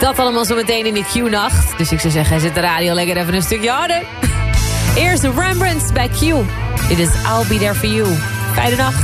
Dat allemaal zo meteen in die Q-nacht. Dus ik zou zeggen, zet de radio lekker even een stukje harder. Eerst Rembrandt bij Q. Dit is I'll Be There For You. Fijne nacht.